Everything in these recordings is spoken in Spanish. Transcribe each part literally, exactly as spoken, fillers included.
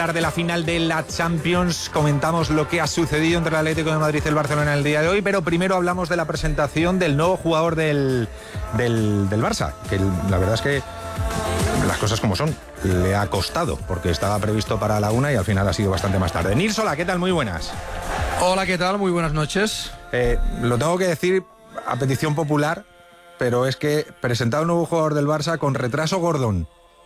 De la final de la Champions, comentamos lo que ha sucedido entre el Atlético de Madrid y el Barcelona en el día de hoy, pero primero hablamos de la presentación del nuevo jugador del, del, del Barça, que la verdad es que las cosas como son, le ha costado, porque estaba previsto para la una y al final ha sido bastante más tarde. Nilsola, ¿qué tal? Muy buenas. Hola, ¿qué tal? Muy buenas noches. Eh, lo tengo que decir a petición popular, pero es que presentado un nuevo jugador del Barça con retraso Gordon.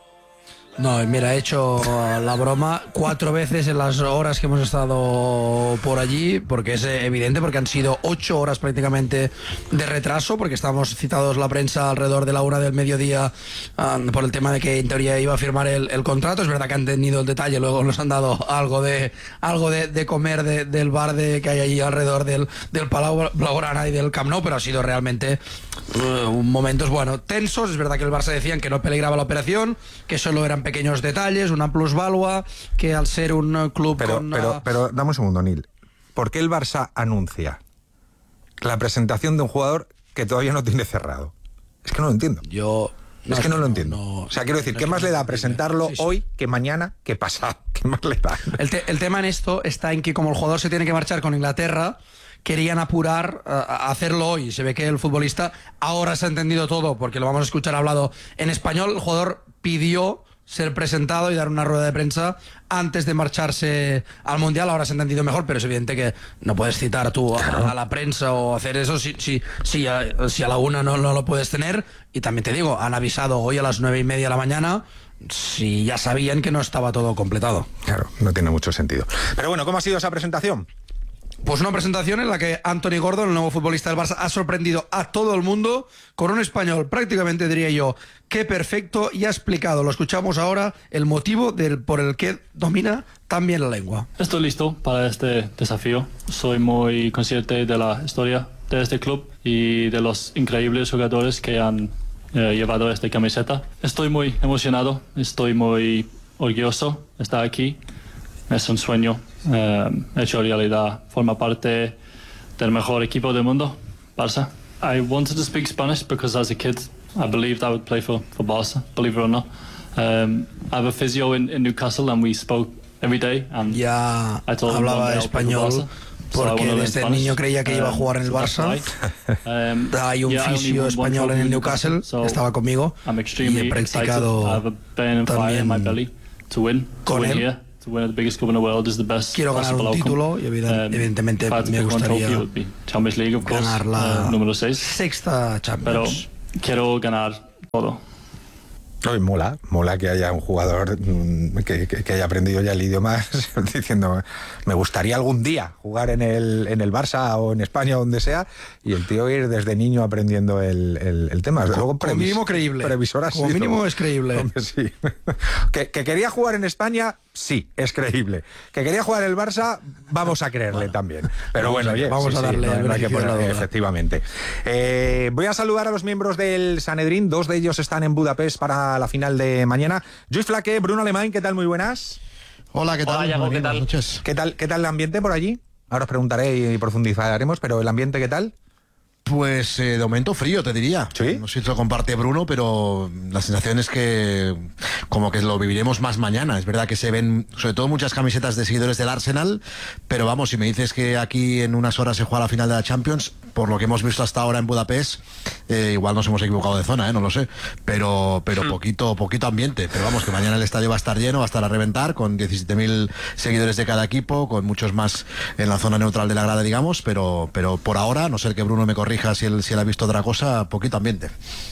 No, mira, he hecho la broma cuatro veces en las horas que hemos estado por allí, porque es evidente, porque han sido ocho horas prácticamente de retraso, porque estábamos citados la prensa alrededor de la una del mediodía um, por el tema de que en teoría iba a firmar el, el contrato. Es verdad que han tenido el detalle, luego nos han dado algo de algo de, de comer de, del bar de, que hay allí alrededor del, del Palau Blaugrana y del Camp Nou, pero ha sido realmente uh, momentos, bueno, tensos. Es verdad que el Barça decían que no peligraba la operación, que solo eran pequeños detalles, una plusvalua, que al ser un club pero, con... Pero, pero, dame un segundo, Nil. ¿Por qué el Barça anuncia la presentación de un jugador que todavía no tiene cerrado? Es que no lo entiendo. Yo... No, es que no, no lo entiendo. No, o sea, quiero decir, no, ¿qué más le da presentarlo sí, sí. hoy que mañana que pasado? ¿Qué más le da? El, te, el tema en esto está en que como el jugador se tiene que marchar con Inglaterra, querían apurar uh, a hacerlo hoy. Se ve que el futbolista ahora se ha entendido todo, porque lo vamos a escuchar hablado en español. El jugador pidió ser presentado y dar una rueda de prensa antes de marcharse al Mundial. Ahora se ha entendido mejor, pero es evidente que no puedes citar tú a, claro. a la prensa o hacer eso si, si, si, a, si a la una no, no lo puedes tener. Y también te digo, han avisado hoy a las nueve y media de la mañana, si ya sabían que no estaba todo completado. Claro, no tiene mucho sentido. Pero bueno, ¿cómo ha sido esa presentación? Pues una presentación en la que Anthony Gordon, el nuevo futbolista del Barça, ha sorprendido a todo el mundo con un español prácticamente, diría yo, que perfecto, y ha explicado, lo escuchamos ahora, el motivo del, por el que domina tan bien la lengua. Estoy listo para este desafío. Soy muy consciente de la historia de este club y de los increíbles jugadores que han eh, llevado esta camiseta. Estoy muy emocionado, estoy muy orgulloso de estar aquí. Es un sueño eh, hecho realidad. Forma parte del mejor equipo del mundo, Barça. I wanted to speak Spanish because as a kid I believed I would play for, for Barça, believe it or not. Um, I have a physio in, in Newcastle and we spoke every day. And ya I told hablaba him español Barça, porque so desde niño creía que iba a jugar en el Barça. Um, Hay un yeah, fisio español en el Newcastle so que estaba conmigo y he practicado también con él. Quiero ganar un título y evidentemente um, me gustaría League, course, ganar la uh, número seis. Sexta Champions. Pero quiero ganar todo. Hoy mola, mola que haya un jugador que, que, que haya aprendido ya el idioma diciendo me gustaría algún día jugar en el, en el Barça o en España o donde sea, y el tío ir desde niño aprendiendo el, el, el tema. Desde luego, como previs, mínimo creíble. Previsor como mínimo es creíble. Hombre, sí. que, que quería jugar en España, sí, es creíble. Que quería jugar en el Barça, vamos a creerle bueno, también. Pero bueno, oye, vamos sí, a darle sí, no, no hay que poner, efectivamente. Eh, voy a saludar a los miembros del Sanedrín. Dos de ellos están en Budapest para la final de mañana. Lluís Flaque, Bruno Alemán, ¿qué tal? Muy buenas. Hola, ¿qué tal? Hola, Yago, ¿qué tal? Noches. ¿Qué tal? ¿Qué tal el ambiente por allí? Ahora os preguntaré y profundizaremos, pero el ambiente, ¿qué tal? Pues eh, de momento frío, te diría. ¿Sí? No sé si lo comparte Bruno, pero la sensación es que como que lo viviremos más mañana. Es verdad que se ven, sobre todo, muchas camisetas de seguidores del Arsenal, pero vamos, si me dices que aquí en unas horas se juega la final de la Champions, por lo que hemos visto hasta ahora en Budapest, eh, igual nos hemos equivocado de zona, eh, no lo sé, pero pero hmm. poquito poquito ambiente. Pero vamos, que mañana el estadio va a estar lleno, va a estar a reventar, con diecisiete mil seguidores de cada equipo, con muchos más en la zona neutral de la grada, digamos, pero, pero por ahora, a no ser que Bruno me corrija si él, si él ha visto otra cosa, poquito ambiente.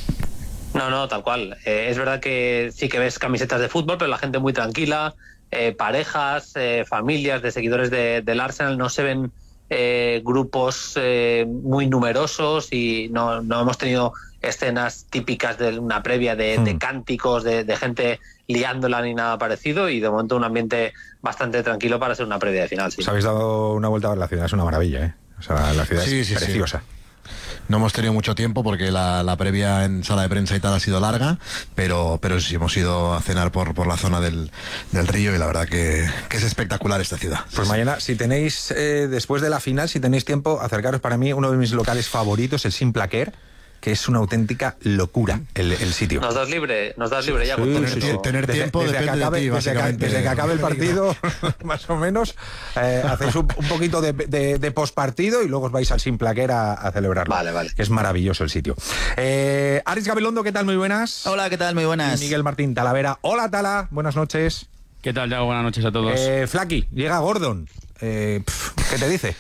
No, no, tal cual. Eh, es verdad que sí que ves camisetas de fútbol, pero la gente muy tranquila, eh, parejas, eh, familias de seguidores de, del Arsenal, no se ven eh, grupos eh, muy numerosos y no, no hemos tenido escenas típicas de una previa de, hmm. de cánticos, de, de gente liándola ni nada parecido, y de momento un ambiente bastante tranquilo para ser una previa de final. Sí. Os habéis dado una vuelta a la ciudad, es una maravilla, ¿eh? O sea, la ciudad sí, es sí, preciosa. Sí. No hemos tenido mucho tiempo porque la, la previa en sala de prensa y tal ha sido larga, pero, pero sí hemos ido a cenar por, por la zona del, del río y la verdad que, que es espectacular esta ciudad. Pues mañana, si tenéis, eh, después de la final, si tenéis tiempo, acercaros para mí, uno de mis locales favoritos, el Simplaquer, que es una auténtica locura el, el sitio. Nos das libre, nos das libre ya. Sí, con todo sí, esto. sí. Tener Desde- tiempo desde que depende acabe- de ti, desde que- básicamente. Desde que acabe el partido, más o menos, eh, hacéis un, un poquito de, de, de postpartido y luego os vais al Sin Plaquera a, a celebrarlo. Vale, vale. Es maravilloso el sitio. Eh, Aris Gabilondo, ¿qué tal? Muy buenas. Hola, ¿qué tal? Muy buenas. Y Miguel Martín Talavera. Hola, Tala. Buenas noches. ¿Qué tal, Yago? Buenas noches a todos. Eh, Flaky, llega Gordon. Eh, pf, ¿Qué te dice?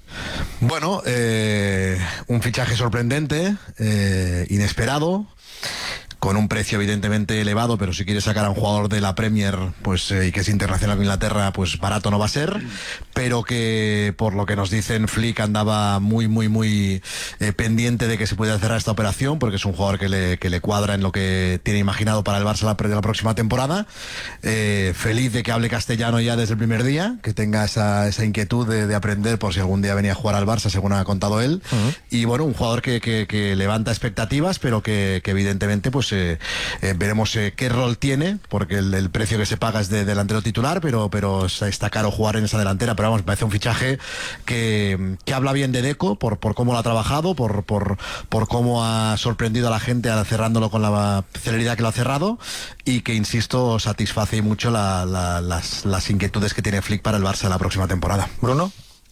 Bueno, eh, un fichaje sorprendente, eh, inesperado, con un precio evidentemente elevado, pero si quieres sacar a un jugador de la Premier, pues eh, y que es internacional con Inglaterra, pues barato no va a ser, pero que por lo que nos dicen Flick andaba muy muy muy eh, pendiente de que se pudiera cerrar esta operación, porque es un jugador que le, que le cuadra en lo que tiene imaginado para el Barça la, de la próxima temporada. Eh, feliz de que hable castellano ya desde el primer día, que tenga esa, esa inquietud de, de aprender por si algún día venía a jugar al Barça, según ha contado él. Uh-huh. Y bueno, un jugador que, que, que levanta expectativas, pero que, que evidentemente pues Eh, eh, veremos eh, qué rol tiene, porque el, el precio que se paga es de delantero titular, pero pero está caro jugar en esa delantera. Pero vamos, me parece un fichaje que, que habla bien de Deco por, por cómo lo ha trabajado, por, por, por cómo ha sorprendido a la gente cerrándolo con la celeridad que lo ha cerrado, y que, insisto, satisface mucho la, la, las, las inquietudes que tiene Flick para el Barça la próxima temporada. Bruno.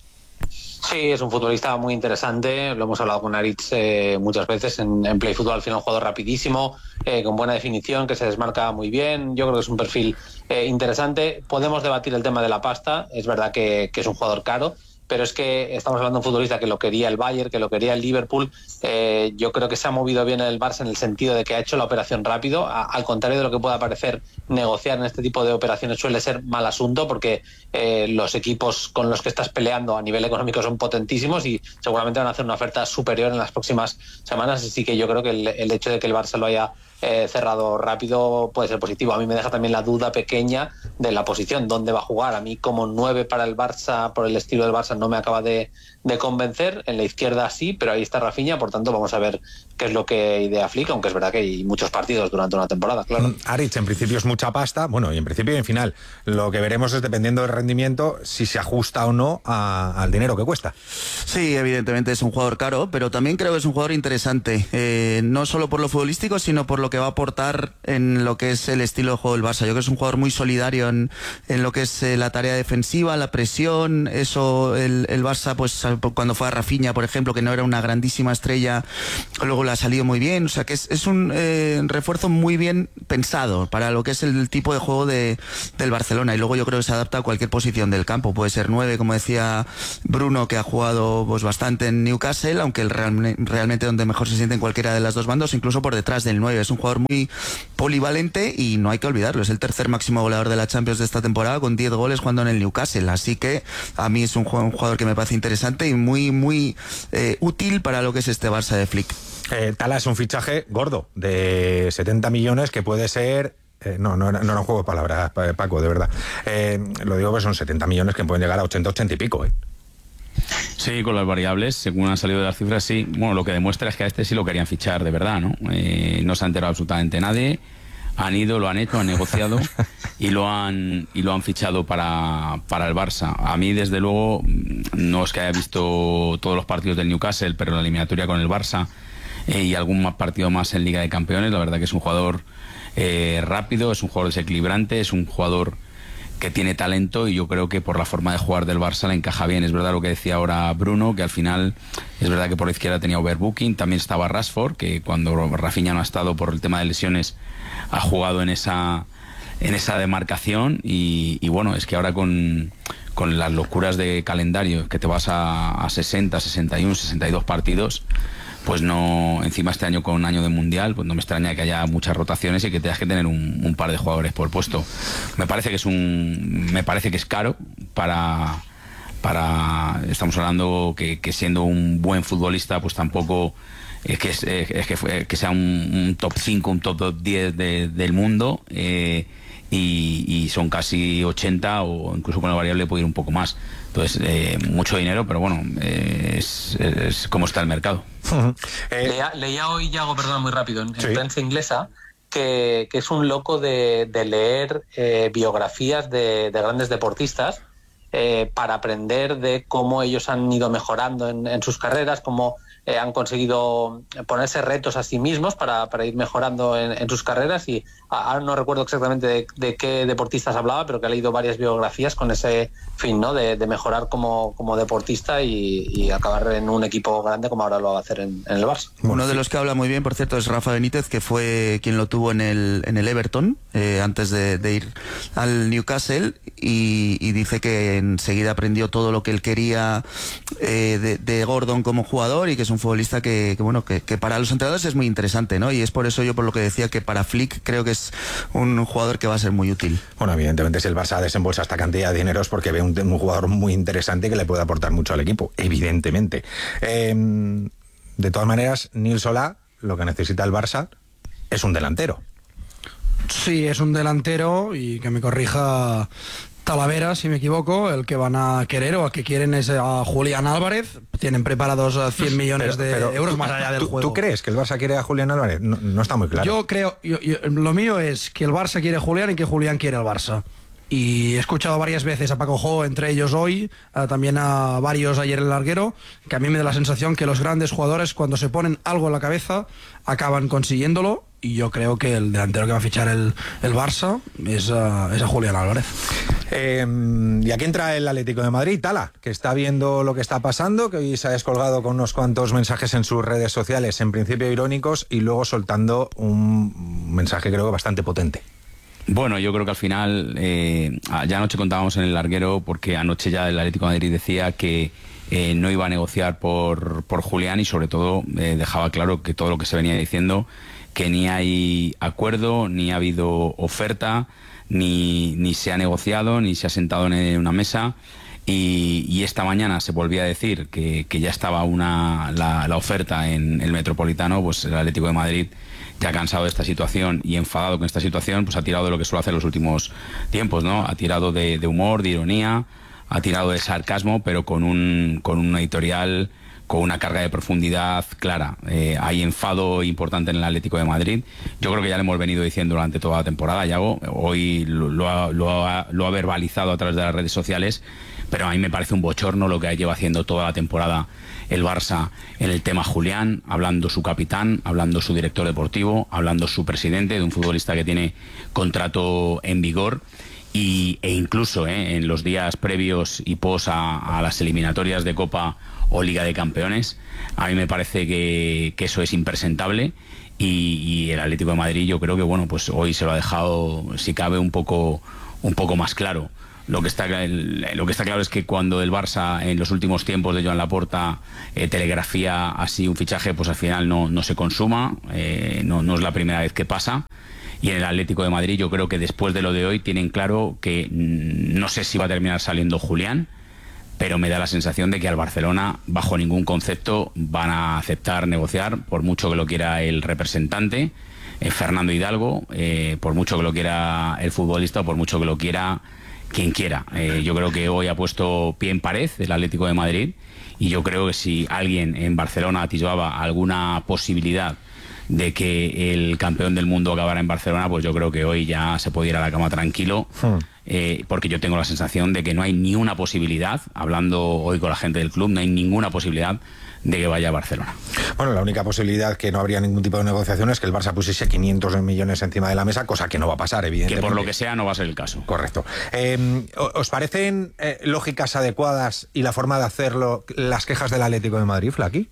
Sí, es un futbolista muy interesante, lo hemos hablado con Aritz eh, muchas veces, en, en Play Fútbol al final un jugador rapidísimo, eh, con buena definición, que se desmarca muy bien, yo creo que es un perfil eh, interesante. Podemos debatir el tema de la pasta, es verdad que, que es un jugador caro, pero es que estamos hablando de un futbolista que lo quería el Bayern, que lo quería el Liverpool. Eh, yo creo que se ha movido bien el Barça en el sentido de que ha hecho la operación rápido, a, al contrario de lo que pueda parecer, negociar en este tipo de operaciones suele ser mal asunto, porque eh, los equipos con los que estás peleando a nivel económico son potentísimos y seguramente van a hacer una oferta superior en las próximas semanas, así que yo creo que el, el hecho de que el Barça lo haya Eh, cerrado rápido puede ser positivo. A mí me deja también la duda pequeña de la posición, dónde va a jugar. A mí como nueve para el Barça, por el estilo del Barça, no me acaba de, de convencer. En la izquierda sí, pero ahí está Rafinha, por tanto vamos a ver qué es lo que idea Flick, aunque es verdad que hay muchos partidos durante una temporada, claro. Mm, Aritz, en principio es mucha pasta, bueno, y en principio y en final. Lo que veremos es, dependiendo del rendimiento, si se ajusta o no a, al dinero que cuesta. Sí, evidentemente es un jugador caro, pero también creo que es un jugador interesante, eh, no solo por lo futbolístico, sino por lo que va a aportar en lo que es el estilo de juego del Barça. Yo creo que es un jugador muy solidario en, en lo que es eh, la tarea defensiva, la presión, eso el, el Barça, pues cuando fue a Rafinha, por ejemplo, que no era una grandísima estrella, luego le ha salido muy bien, o sea que es, es un eh, refuerzo muy bien pensado para lo que es el tipo de juego de, del Barcelona, y luego yo creo que se adapta a cualquier posición del campo, puede ser nueve, como decía Bruno, que ha jugado pues bastante en Newcastle, aunque el real, realmente donde mejor se siente en cualquiera de las dos bandas, incluso por detrás del nueve. Es un jugador muy polivalente y no hay que olvidarlo, es el tercer máximo goleador de la Champions de esta temporada con diez goles jugando en el Newcastle, así que a mí es un jugador, un jugador que me parece interesante y muy muy eh, útil para lo que es este Barça de Flick. Eh, Tala es un fichaje gordo de setenta millones que puede ser... Eh, no, no, no era un juego de palabras, Paco, de verdad. Eh, lo digo que son setenta millones que pueden llegar a ochenta, ochenta y pico, ¿eh? Sí, con las variables, según han salido de las cifras, sí. Bueno, lo que demuestra es que a este sí lo querían fichar de verdad, ¿no? Eh, no se ha enterado absolutamente nadie. Han ido, lo han hecho, han negociado y lo han y lo han fichado para, para el Barça. A mí, desde luego, no es que haya visto todos los partidos del Newcastle, pero la eliminatoria con el Barça eh, y algún más partido más en Liga de Campeones, la verdad que es un jugador eh, rápido, es un jugador desequilibrante, es un jugador que tiene talento, y yo creo que por la forma de jugar del Barça le encaja bien. Es verdad lo que decía ahora Bruno, que al final es verdad que por la izquierda tenía overbooking, también estaba Rashford, que cuando Rafinha no ha estado por el tema de lesiones ha jugado en esa en esa demarcación, y, y bueno, es que ahora con, con las locuras de calendario, que te vas a, a sesenta, sesenta y uno, sesenta y dos partidos, pues no, encima este año con un año de mundial, pues no me extraña que haya muchas rotaciones y que tengas que tener un, un par de jugadores por puesto. Me parece que es un, me parece que es caro para, para, estamos hablando que, que siendo un buen futbolista, pues tampoco es que es, es que, que sea un, un top cinco, un top diez de, del mundo. Eh, Y, y son casi ochenta, o incluso con la variable puede ir un poco más. Entonces, eh, mucho dinero, pero bueno, eh, es, es como está el mercado. Uh-huh. eh, leía, leía hoy, Yago, perdón, muy rápido, en, ¿sí? en prensa inglesa, que, que es un loco de, de leer eh, biografías de, de grandes deportistas eh, para aprender de cómo ellos han ido mejorando en, en sus carreras, cómo eh, han conseguido ponerse retos a sí mismos para, para ir mejorando en, en sus carreras, y ahora no recuerdo exactamente de, de qué deportistas hablaba, pero que he leído varias biografías con ese fin, ¿no? de, de mejorar como, como deportista y, y acabar en un equipo grande como ahora lo va a hacer en, en el Barça. Uno de los que habla muy bien, por cierto, es Rafa Benítez, que fue quien lo tuvo en el, en el Everton eh, antes de, de ir al Newcastle, y, y dice que enseguida aprendió todo lo que él quería eh, de, de Gordon como jugador, y que es un futbolista que, que bueno que, que para los entrenadores es muy interesante, ¿no? Y es por eso yo por lo que decía que para Flick creo que es un jugador que va a ser muy útil. Bueno, evidentemente si el Barça desembolsa esta cantidad de dinero es porque ve un, un jugador muy interesante que le puede aportar mucho al equipo, evidentemente. Eh, de todas maneras, Nil Solá, lo que necesita el Barça es un delantero. Sí, es un delantero, y que me corrija Talavera si me equivoco, el que van a querer o a que quieren es a Julián Álvarez. Tienen preparados cien millones Pero, de pero, euros más allá del ¿tú, juego. ¿Tú crees que el Barça quiere a Julián Álvarez? No, no está muy claro. Yo creo, yo, yo, lo mío es que el Barça quiere a Julián y que Julián quiere al Barça. Y he escuchado varias veces a Paco Jo, entre ellos hoy, a, también a varios ayer en el larguero, que a mí me da la sensación que los grandes jugadores, cuando se ponen algo en la cabeza, acaban consiguiéndolo, y yo creo que el delantero que va a fichar el, el Barça es a, es a Julián Álvarez. Eh, y aquí entra el Atlético de Madrid, Tala, que está viendo lo que está pasando, que hoy se ha descolgado con unos cuantos mensajes en sus redes sociales, en principio irónicos, y luego soltando un mensaje creo que bastante potente. Bueno, yo creo que al final, eh, ya anoche contábamos en el larguero, porque anoche ya el Atlético de Madrid decía que eh, no iba a negociar por, por Julián, y sobre todo eh, dejaba claro que todo lo que se venía diciendo, que ni hay acuerdo, ni ha habido oferta, ni, ni se ha negociado, ni se ha sentado en una mesa. Y, y esta mañana se volvía a decir que, que ya estaba una, la, la oferta en el Metropolitano. Pues el Atlético de Madrid, ya cansado de esta situación y enfadado con esta situación, pues ha tirado de lo que suele hacer en los últimos tiempos, ¿no? Ha tirado de, de humor, de ironía, ha tirado de sarcasmo, pero con un, con un editorial con una carga de profundidad clara. Eh, hay enfado importante en el Atlético de Madrid. Yo creo que ya le hemos venido diciendo durante toda la temporada, Yago. Hoy lo, lo, ha, lo, ha, lo ha verbalizado a través de las redes sociales, pero a mí me parece un bochorno lo que lleva haciendo toda la temporada el Barça en el tema Julián, hablando su capitán, hablando su director deportivo, hablando su presidente, de un futbolista que tiene contrato en vigor. Y, e incluso eh, en los días previos y pos a, a las eliminatorias de Copa o Liga de Campeones, a mí me parece que, que eso es impresentable, y, y el Atlético de Madrid yo creo que bueno, pues hoy se lo ha dejado, si cabe, un poco, un poco más claro. Lo que está lo que está claro es que cuando el Barça en los últimos tiempos de Joan Laporta eh, telegrafía así un fichaje, pues al final no, no se consuma, eh, no, no es la primera vez que pasa. Y en el Atlético de Madrid yo creo que después de lo de hoy tienen claro que mmm, no sé si va a terminar saliendo Julián, pero me da la sensación de que al Barcelona bajo ningún concepto van a aceptar negociar, por mucho que lo quiera el representante, eh, Fernando Hidalgo, eh, por mucho que lo quiera el futbolista, o por mucho que lo quiera quien quiera. Eh, yo creo que hoy ha puesto pie en pared el Atlético de Madrid, y yo creo que si alguien en Barcelona atisbaba alguna posibilidad de que el campeón del mundo acabara en Barcelona, pues yo creo que hoy ya se puede ir a la cama tranquilo, hmm. eh, porque yo tengo la sensación de que no hay ni una posibilidad, hablando hoy con la gente del club, no hay ninguna posibilidad de que vaya a Barcelona. Bueno, la única posibilidad que no habría ningún tipo de negociación es que el Barça pusiese quinientos millones encima de la mesa, cosa que no va a pasar, evidentemente. Que por lo que sea no va a ser el caso. Correcto. Eh, ¿Os parecen eh, lógicas, adecuadas, y la forma de hacerlo, las quejas del Atlético de Madrid, Flaqui?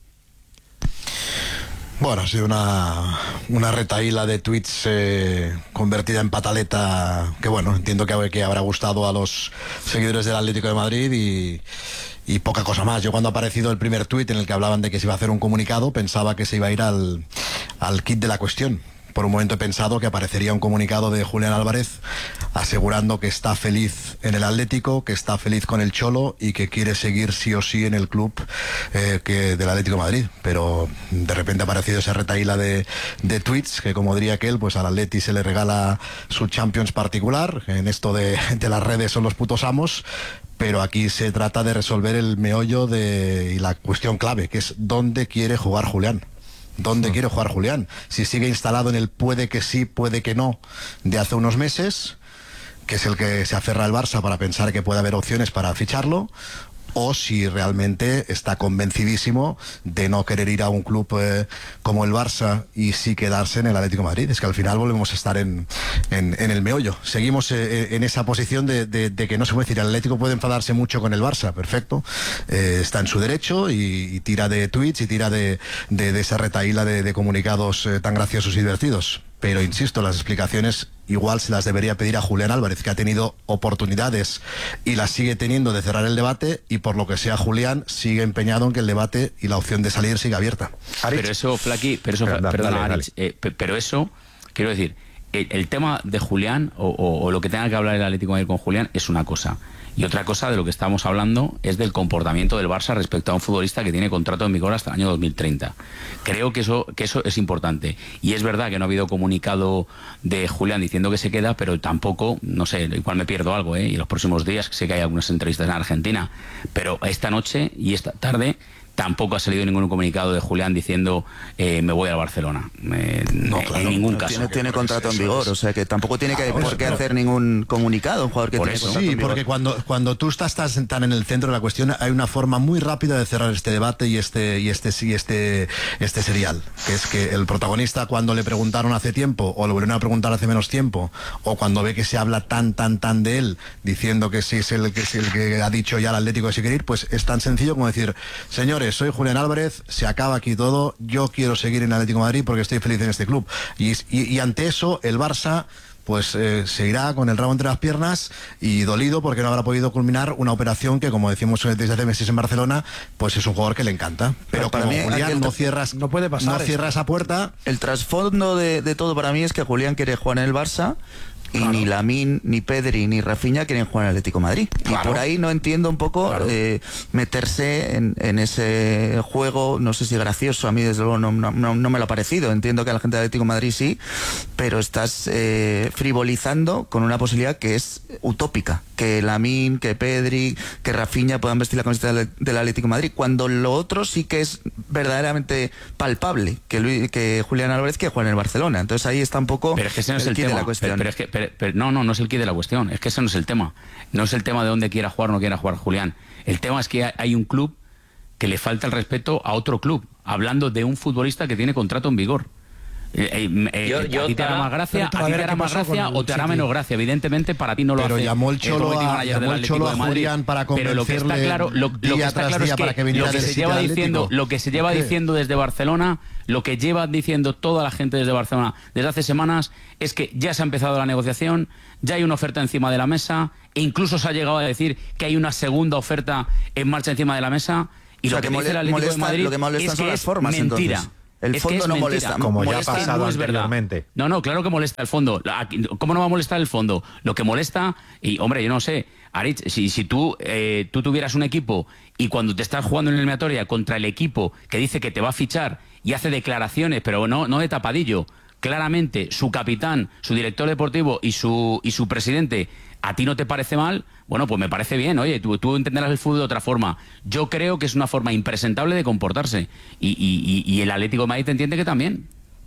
Bueno, ha sido una, una retahíla de tweets eh, convertida en pataleta, que bueno, entiendo que, que habrá gustado a los seguidores del Atlético de Madrid, y, y poca cosa más. Yo cuando ha aparecido el primer tuit en el que hablaban de que se iba a hacer un comunicado, pensaba que se iba a ir al, al kit de la cuestión. Por un momento he pensado que aparecería un comunicado de Julián Álvarez asegurando que está feliz en el Atlético, que está feliz con el Cholo y que quiere seguir sí o sí en el club eh, que del Atlético de Madrid. Pero de repente ha aparecido esa retahíla de, de tweets que, como diría aquel, pues al Atleti se le regala su Champions particular. En esto de, de las redes son los putos amos. Pero aquí se trata de resolver el meollo de, y la cuestión clave, que es dónde quiere jugar Julián. ¿Dónde sí. quiere jugar Julián? Si sigue instalado en el puede que sí, puede que no de hace unos meses, que es el que se aferra al Barça para pensar que puede haber opciones para ficharlo, o si realmente está convencidísimo de no querer ir a un club eh, como el Barça y sí quedarse en el Atlético de Madrid. Es que al final volvemos a estar en, en, en el meollo. Seguimos eh, en esa posición de, de, de que no se puede decir, el Atlético puede enfadarse mucho con el Barça, perfecto, eh, está en su derecho y, y tira de tweets y tira de, de, de esa retaíla de, de comunicados eh, tan graciosos y divertidos. Pero insisto, las explicaciones igual se las debería pedir a Julián Álvarez, que ha tenido oportunidades y las sigue teniendo de cerrar el debate, y por lo que sea Julián sigue empeñado en que el debate y la opción de salir siga abierta. Pero eso, Flaqui, pero eso, Pero, perdona, dale, Aritz, eh, pero eso, quiero decir, el, el tema de Julián o, o, o lo que tenga que hablar el Atlético de Madrid con Julián es una cosa. Y otra cosa de lo que estamos hablando es del comportamiento del Barça respecto a un futbolista que tiene contrato en vigor hasta el año dos mil treinta. Creo que eso, que eso es importante. Y es verdad que no ha habido comunicado de Julián diciendo que se queda, pero tampoco, no sé, igual me pierdo algo, ¿eh? Y los próximos días, sé que hay algunas entrevistas en Argentina, pero esta noche y esta tarde tampoco ha salido ningún comunicado de Julián diciendo eh, me voy al Barcelona. Eh, No, en claro, ningún no, caso. Tiene, tiene contrato en Eso vigor, es. o sea que tampoco tiene que, Claro, por qué pero- hacer ningún comunicado un jugador que Por tiene eso. contrato Sí, en vigor. porque cuando, cuando tú estás, estás tan en el centro de la cuestión, hay una forma muy rápida de cerrar este debate y este y este y este este serial, que es que el protagonista, cuando le preguntaron hace tiempo o le volvieron a preguntar hace menos tiempo, o cuando ve que se habla tan tan tan de él diciendo que sí es el que es el que ha dicho ya el Atlético que se quiere ir, pues es tan sencillo como decir, señores, soy Julián Álvarez, se acaba aquí todo, yo quiero seguir en el Atlético de Madrid porque estoy feliz en este club. Y, y, y ante eso el Barça pues eh, seguirá con el rabo entre las piernas y dolido porque no habrá podido culminar una operación que, como decimos desde hace meses en Barcelona, pues es un jugador que le encanta. Pero, Pero para como mí, Julián aquí el no tra- cierras, no puede pasar no esto. cierra esa puerta. El trasfondo de, de todo para mí es que Julián quiere jugar en el Barça y ni Lamine, ni Pedri, ni Rafinha quieren jugar en el Atlético de Madrid. Claro. Y por ahí no entiendo un poco Claro. eh, meterse en, en ese juego, no sé si gracioso, a mí desde luego no, no, no, no me lo ha parecido. Entiendo que a la gente del Atlético de Madrid sí, pero estás eh, frivolizando con una posibilidad que es utópica, que Lamine, que Pedri, que Rafinha puedan vestir la camiseta del, del Atlético de Madrid, cuando lo otro sí que es verdaderamente palpable, que, Luis- que Julián Álvarez quiere jugar en el Barcelona. Entonces ahí está un poco Pero es que ese no es el quid de tema. la cuestión. Pero, pero es que, pero- pero- no, no, no es el quid de la cuestión. Es que ese no es el tema. No es el tema de dónde quiera jugar o no quiera jugar Julián. El tema es que hay- hay un club que le falta el respeto a otro club, hablando de un futbolista que tiene contrato en vigor. Eh, eh, eh, Yo- yo a ti te hará Tala- más gracia, pero a ti a te ver hará qué más pasó con gracia el o te hará City. menos gracia. Evidentemente para ti no lo Pero hace. llamó el eh, Cholo community a- manager llamó del el Atlético Cholo a de Madrid. Julián para Pero lo que está convencerle claro, lo, lo día que está tras claro día es que para que viniera lo que del se City lleva al diciendo, Atlético. lo que se lleva ¿Qué? diciendo desde Barcelona, lo que lleva diciendo toda la gente desde Barcelona desde hace semanas es que ya se ha empezado la negociación, ya hay una oferta encima de la mesa, e incluso se ha llegado a decir que hay una segunda oferta en marcha encima de la mesa. Y O sea, lo que, que dice el mole- Atlético molesta- de Madrid lo que molestan es son que las es formas, mentira. entonces. El Es que fondo es no mentira. molesta. Como ya ha Molesta y pasado no es verdad. anteriormente. No, no, claro que molesta el fondo. La- aquí- ¿Cómo no va a molestar el fondo? Lo que molesta, y hombre, yo no sé, Aritz, si, si tú, eh, tú tuvieras un equipo y cuando te estás jugando en la eliminatoria contra el equipo que dice que te va a fichar y hace declaraciones, pero no, no de tapadillo, claramente su capitán, su director deportivo y su, y su presidente, ¿a ti no te parece mal? Bueno, pues me parece bien, oye, tú, tú entenderás el fútbol de otra forma. Yo creo que es una forma impresentable de comportarse. Y, y, y, y el Atlético de Madrid entiende que también.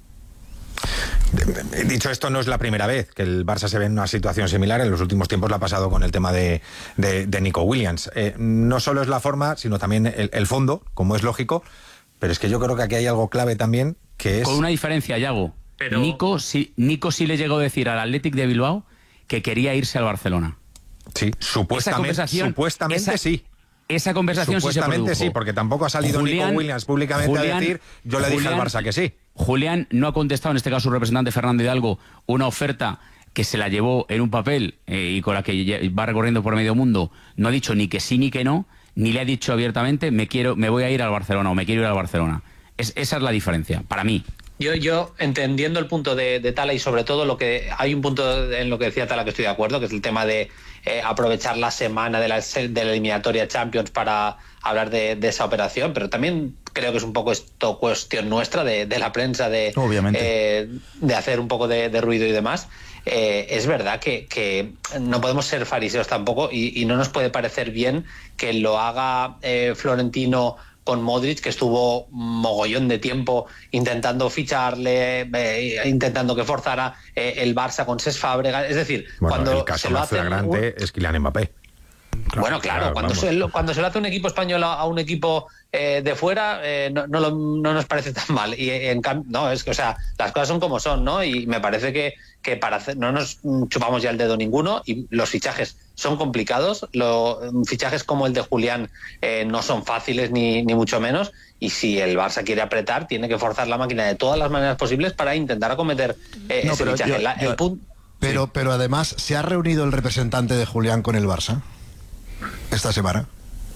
Dicho esto, no es la primera vez que el Barça se ve en una situación similar. En los últimos tiempos la ha pasado con el tema de, de, de Nico Williams. Eh, no solo es la forma, sino también el, el fondo, como es lógico. Pero es que yo creo que aquí hay algo clave también, que es... Con una diferencia, Yago. Pero- Nico, sí, Nico sí le llegó a decir al Athletic de Bilbao que quería irse al Barcelona. Sí, supuestamente, Esa conversación, supuestamente esa- sí. Esa conversación sí se Supuestamente produjo. sí, porque tampoco ha salido Julián- Nico Williams públicamente Julián- a decir yo le dije Julián- al Barça que sí. Julián no ha contestado, en este caso su representante Fernando Hidalgo, una oferta que se la llevó en un papel eh, y con la que lle- va recorriendo por medio mundo. No ha dicho ni que sí ni que no, ni le ha dicho abiertamente me quiero, me voy a ir al Barcelona o me quiero ir al Barcelona. Es, esa es la diferencia, para mí. Yo, yo entendiendo el punto de, de Tala y sobre todo lo que hay un punto en lo que decía Tala que estoy de acuerdo, que es el tema de eh, aprovechar la semana de la, de la eliminatoria Champions para hablar de, de esa operación, pero también creo que es un poco esto cuestión nuestra de, de la prensa de, Obviamente. eh, de hacer un poco de, de ruido y demás. Eh, es verdad que, que no podemos ser fariseos tampoco y, y no nos puede parecer bien que lo haga eh, Florentino con Modric, que estuvo mogollón de tiempo intentando ficharle, eh, intentando que forzara eh, el Barça con Cesc Fàbregas. Es decir, Bueno, cuando el caso se lo más hacen flagrante un- es Kylian Mbappé. Claro, bueno, claro, claro cuando, se, cuando se lo hace un equipo español a, a un equipo eh, de fuera, eh, no, no, lo, no nos parece tan mal. Y en cambio, no, es que, o sea, las cosas son como son, ¿no? Y me parece que, que para hacer, no nos chupamos ya el dedo ninguno, y los fichajes son complicados. Los fichajes como el de Julián eh, no son fáciles ni, ni mucho menos. Y si el Barça quiere apretar, tiene que forzar la máquina de todas las maneras posibles para intentar acometer eh, no, ese fichaje. Yo, la, yo, el punto, pero, sí. pero además, ¿se ha reunido el representante de Julián con el Barça esta semana?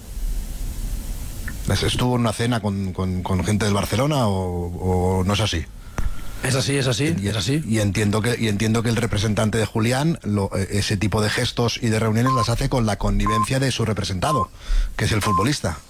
¿Estuvo en una cena con, con, con gente del Barcelona o, o no es así? Es así, es así, y, es así. Y entiendo que, y entiendo que el representante de Julián lo, ese tipo de gestos y de reuniones las hace con la connivencia de su representado, que es el futbolista.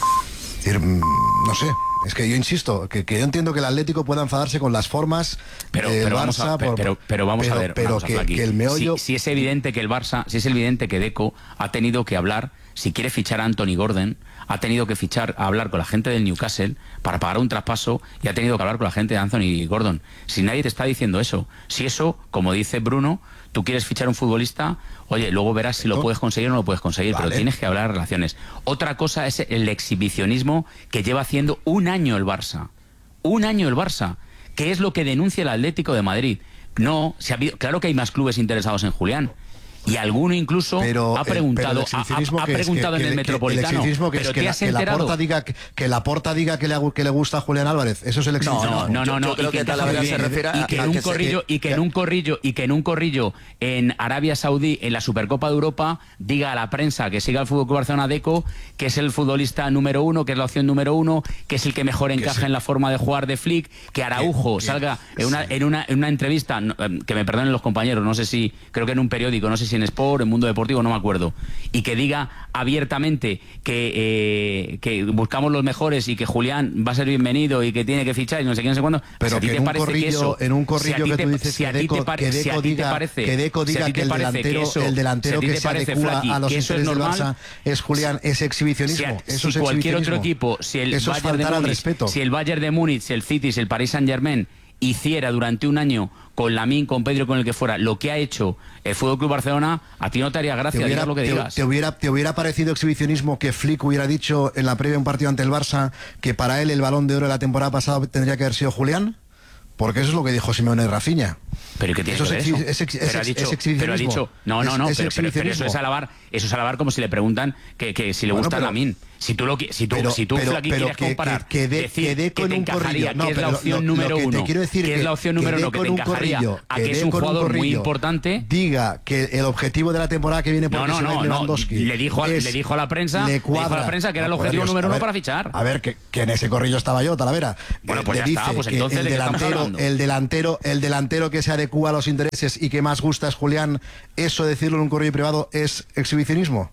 Es decir, no sé, es que yo insisto, que, que yo entiendo que el Atlético pueda enfadarse con las formas pero, del pero Barça. Vamos a, por, pero, pero vamos pero, a ver, pero vamos que, a que el meollo... Si, si es evidente que el Barça, si es evidente que Deco ha tenido que hablar, si quiere fichar a Anthony Gordon, ha tenido que fichar, a hablar con la gente del Newcastle para pagar un traspaso, y ha tenido que hablar con la gente de Anthony Gordon. Si nadie te está diciendo eso, si eso, como dice Bruno, tú quieres fichar un futbolista, oye, luego verás si lo puedes conseguir o no lo puedes conseguir, vale, pero tienes que hablar de relaciones. Otra cosa es el exhibicionismo que lleva haciendo un año el Barça. Un año el Barça. ¿Qué es lo que denuncia el Atlético de Madrid? No, se ha habido, claro que hay más clubes interesados en Julián. Y alguno incluso pero, ha preguntado, eh, ha, ha preguntado que, en que, el Metropolitano. Que el que pero es te que, has la, que enterado. Laporta diga que, que Laporta diga que le, que le gusta a Julián Álvarez. Eso es el exhibicionismo. No, no, no, no. Yo creo y que, que Talavera se refiere a, y que a en un que corrillo se, y que en un corrillo y que en un corrillo en Arabia Saudí en la Supercopa de Europa diga a la prensa que siga el Fútbol Club Barcelona Deco, que es el futbolista número uno, que es la opción número uno, que es el que mejor encaja sí. en la forma de jugar de Flick, que Araujo que, salga que, en una, sí. en una en una entrevista, que me perdonen los compañeros, no sé si, creo que en un periódico, no sé si en Sport, en Mundo Deportivo, no me acuerdo, y que diga abiertamente que, eh, que buscamos los mejores y que Julián va a ser bienvenido y que tiene que fichar y no sé qué, no sé cuándo. Pero si que, en un corrillo, que eso, en un corrillo si que tú dices si que Deco, que Deco diga, parece, que, Deco diga si que el delantero, que, eso, el delantero si que se adecua Flaky, a los intereses del Barça es Julián, es exhibicionismo. Si, eso si es cualquier otro equipo, si el, eso Bayern es de Múnich, respeto. si el Bayern de Múnich, si el City, si el Paris Saint-Germain hiciera durante un año con Lamine, con Pedro, con el que fuera, lo que ha hecho el Fútbol Club Barcelona, a ti no te haría gracia, te hubiera, digas lo que te, digas. Te hubiera, ¿Te hubiera parecido exhibicionismo que Flick hubiera dicho en la previa de un partido ante el Barça que para él el Balón de Oro de la temporada pasada tendría que haber sido Julián? Porque eso es lo que dijo Simeone Rafinha. Pero ¿qué tiene eso que ver es, eso? es, es, pero, ha dicho, es pero ha dicho, no, no, no, es, pero, es pero, pero eso es alabar, eso es alabar como si le preguntan que, que si le bueno, gusta pero, Lamine. Si tú lo si tú, pero, si tú pero, Flaky, pero quieres que, comparar, que, que de, decir que, de que te un encajaría, corrillo, no, que es la lo, opción lo, número lo que uno, te quiero decir que es la opción número uno, que te encajaría a que es un jugador muy importante, diga que el objetivo de la temporada que viene no, no, no, no, le dijo le dijo a la prensa, le dijo a la prensa que era el objetivo número uno para fichar. A ver, que en ese corrillo estaba yo, Talavera. Bueno, pues ya está, pues entonces el delantero, el delantero, el delantero que se adecua a los intereses y que más gusta es Julián, eso decirlo en un corrillo privado es exhibicionismo.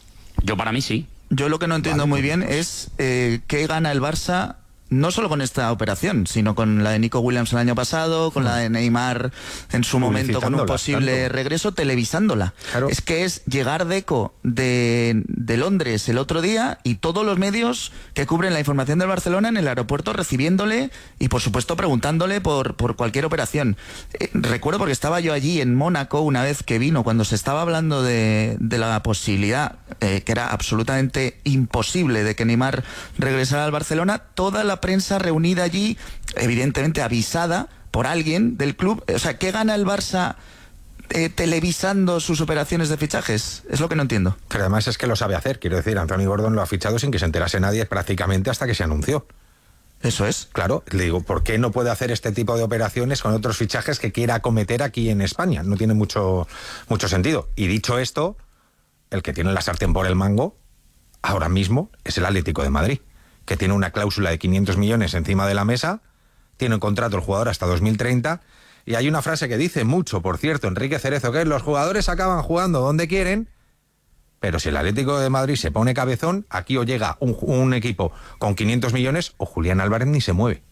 Yo para mí sí. Yo lo que no entiendo vale, muy bien es eh, qué gana el Barça, no solo con esta operación, sino con la de Nico Williams el año pasado, con la de Neymar en su momento, con un posible tanto. regreso, televisándola. Claro. Es que es llegar Deco de, de Londres el otro día y todos los medios que cubren la información del Barcelona en el aeropuerto recibiéndole y, por supuesto, preguntándole por, por cualquier operación. Eh, recuerdo porque estaba yo allí en Mónaco una vez que vino, cuando se estaba hablando de, de la posibilidad, eh, que era absolutamente imposible, de que Neymar regresara al Barcelona, toda la prensa reunida allí, evidentemente avisada por alguien del club. O sea, ¿qué gana el Barça eh, televisando sus operaciones de fichajes? Es lo que no entiendo. Pero además es que lo sabe hacer. Quiero decir, Anthony Gordon lo ha fichado sin que se enterase nadie prácticamente hasta que se anunció. Eso es. Claro, le digo, ¿por qué no puede hacer este tipo de operaciones con otros fichajes que quiera acometer aquí en España? No tiene mucho, mucho sentido. Y dicho esto, el que tiene la sartén por el mango ahora mismo es el Atlético de Madrid, que tiene una cláusula de quinientos millones encima de la mesa, tiene un contrato el jugador hasta dos mil treinta, y hay una frase que dice mucho, por cierto, Enrique Cerezo, que es: los jugadores acaban jugando donde quieren, pero si el Atlético de Madrid se pone cabezón, aquí o llega un, un equipo con quinientos millones o Julián Álvarez ni se mueve.